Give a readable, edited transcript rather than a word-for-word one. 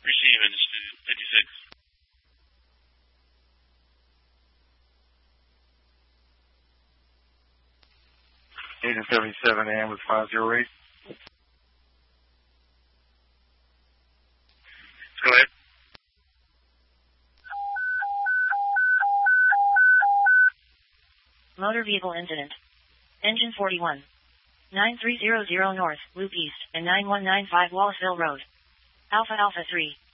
Receive Industry 56. 8:77 a.m. with 508. Go ahead. Motor vehicle incident. Engine 41. 9300 North, Loop East, and 9195 Wallaceville Road. Alpha Alpha 3.